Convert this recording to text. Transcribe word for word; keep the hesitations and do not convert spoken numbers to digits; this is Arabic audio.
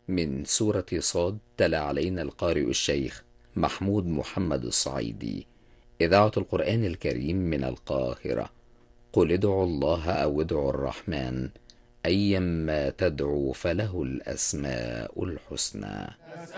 من سورة صاد. تلا علينا القارئ الشيخ محمود محمد الصعيدي. إذاعة القرآن الكريم من القاهرة. قل ادعوا الله أو ادعوا الرحمن، أيما تدعوا فله الأسماء الحسنى.